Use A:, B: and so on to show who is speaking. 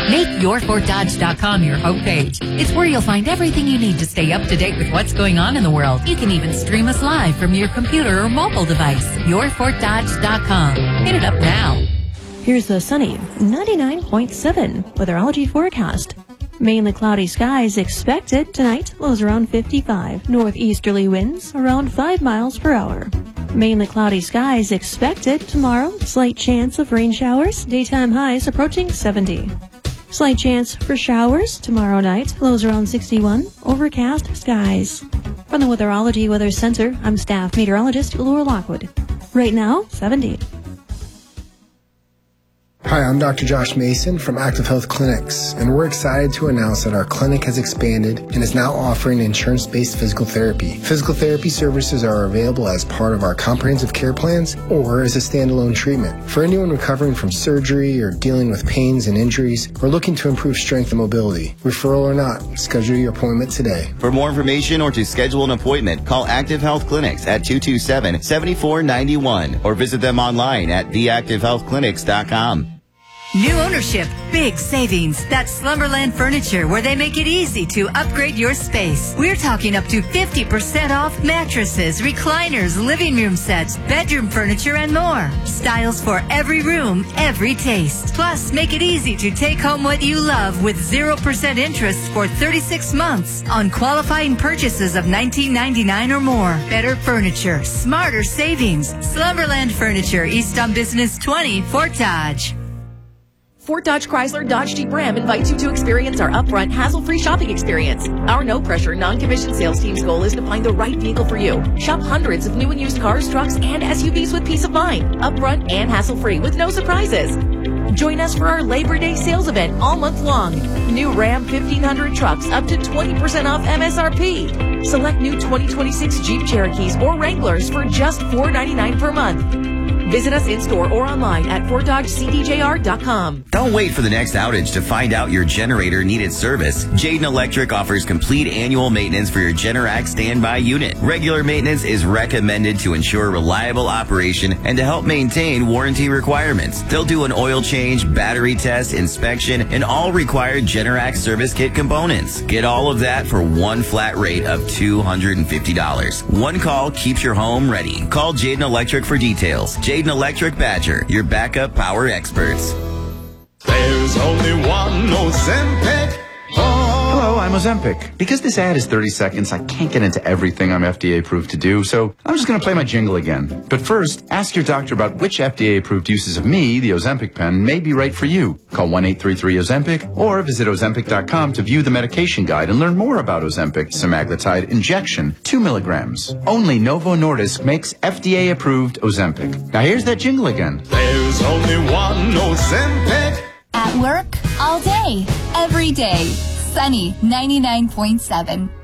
A: Make YourFortDodge.com your homepage. It's where you'll find everything you need to stay up to date with what's going on in the world. You can even stream us live from your computer or mobile device. YourFortDodge.com. Hit it up now.
B: Here's the sunny 99.7 weatherology forecast. Mainly cloudy skies expected tonight. Lows around 55. Northeasterly winds around 5 miles per hour. Mainly cloudy skies expected tomorrow. Slight chance of rain showers. Daytime highs approaching 70. Slight chance for showers tomorrow night. Lows around 61. Overcast skies. From the Weatherology Weather Center, I'm staff meteorologist Laura Lockwood. Right now, 70.
C: Hi, I'm Dr. Josh Mason from Active Health Clinics, and we're excited to announce that our clinic has expanded and is now offering insurance-based physical therapy. Physical therapy services are available as part of our comprehensive care plans or as a standalone treatment. For anyone recovering from surgery or dealing with pains and injuries or looking to improve strength and mobility, referral or not, schedule your appointment today.
D: For more information or to schedule an appointment, call Active Health Clinics at 227-7491 or visit them online at theactivehealthclinics.com.
A: New ownership, big savings. That's Slumberland Furniture, where they make it easy to upgrade your space. We're talking up to 50% off mattresses, recliners, living room sets, bedroom furniture, and more. Styles for every room, every taste. Plus, make it easy to take home what you love with 0% interest for 36 months on qualifying purchases of $19.99 or more. Better furniture, smarter savings. Slumberland Furniture, East on Business 20, Fort Dodge.
E: Fort Dodge Chrysler Dodge Jeep Ram invites you to experience our upfront, hassle-free shopping experience. Our no-pressure, non-commissioned sales team's goal is to find the right vehicle for you. Shop hundreds of new and used cars, trucks, and SUVs with peace of mind. Upfront and hassle-free with no surprises. Join us for our Labor Day sales event all month long. New Ram 1500 trucks up to 20% off MSRP. Select new 2026 Jeep Cherokees or Wranglers for just $4.99 per month. Visit us in-store or online at FortDodgeCDJR.com.
D: Don't wait for the next outage to find out your generator needed service. Jayden Electric offers complete annual maintenance for your Generac standby unit. Regular maintenance is recommended to ensure reliable operation and to help maintain warranty requirements. They'll do an oil change, battery test, inspection, and all required Generac service kit components. Get all of that for one flat rate of $250. One call keeps your home ready. Call Jayden Electric for details. Jayden Electric Badger, your backup power experts.
F: There's only one Ozempic.
G: Hello, I'm Ozempic. Because this ad is 30 seconds, I can't get into everything I'm FDA approved to do, so I'm just going to play my jingle again. But first, ask your doctor about which FDA approved uses of me, the Ozempic pen, may be right for you. Call 1-833-OZEMPIC or visit Ozempic.com to view the medication guide and learn more about Ozempic semaglutide injection, 2 milligrams. Only Novo Nordisk makes FDA approved Ozempic. Now here's that jingle again.
F: There's only one Ozempic.
H: At work, all day, every day. Sunny 99.7.